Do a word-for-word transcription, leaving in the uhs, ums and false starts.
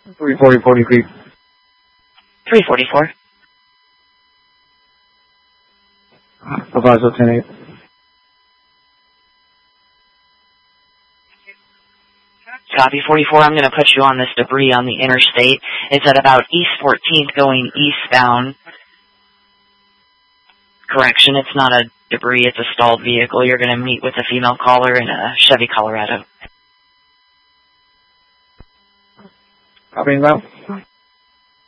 three forty-four degree. three forty-four. Proviso ten eight. Copy forty-four. I'm going to put you on this debris on the interstate. It's at about East fourteenth going eastbound. Correction, it's not a debris, it's a stalled vehicle. You're going to meet with a female caller in a Chevy Colorado. Copy that.